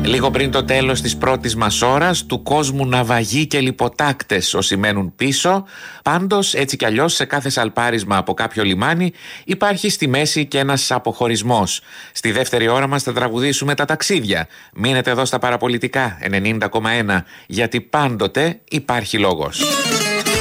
Λίγο πριν το τέλος της πρώτης μας ώρας, του κόσμου ναυαγοί και λιποτάκτες όσοι μένουν πίσω. Πάντως, έτσι κι αλλιώς, σε κάθε σαλπάρισμα από κάποιο λιμάνι υπάρχει στη μέση και ένας αποχωρισμός. Στη δεύτερη ώρα μας θα τραγουδήσουμε τα ταξίδια. Μείνετε εδώ στα Παραπολιτικά 90,1, γιατί πάντοτε υπάρχει λόγος.